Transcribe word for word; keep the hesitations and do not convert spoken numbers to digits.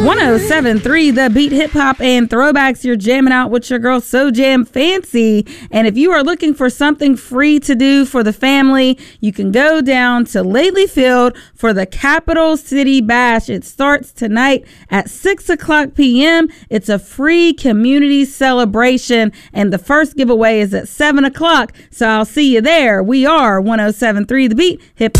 one oh seven point three The Beat, hip hop and throwbacks. You're jamming out with your girl So Jam Fancy. And if you are looking for something free to do for the family, you can go down to Lately Field for the Capital City Bash. It starts tonight at six o'clock p.m. It's a free community celebration, and the first giveaway is at seven o'clock. So I'll see you there. We are one oh seven point three The Beat, hip